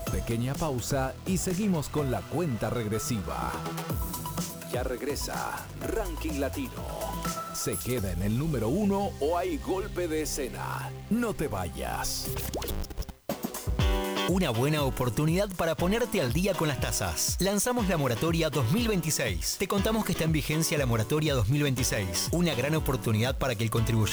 Pequeña pausa y seguimos con la cuenta regresiva. Ya regresa Ranking Latino. ¿Se queda en el número 1 o hay golpe de escena? No te vayas. Una buena oportunidad para ponerte al día con las tasas. Lanzamos la moratoria 2026. Te contamos que está en vigencia la moratoria 2026. Una gran oportunidad para que el contribuyente